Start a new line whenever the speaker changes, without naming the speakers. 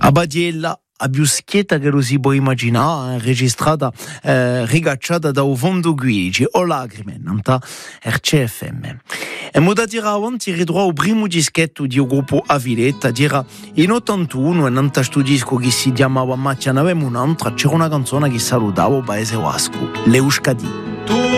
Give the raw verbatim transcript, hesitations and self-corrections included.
A Badiella, a Biuschietta che lo si può immaginare, registrata, eh, rigacciata da Uvondo Guigi, o lacrime, nanta R C F M. E moda dire avanti ridrò al primo dischetto di un gruppo Aviletta, dire in ottantuno, e nanta sto disco che si chiamava Macchia n'avevamo un'altra, c'era una canzone che salutava il paese Vasco, Leuskadi.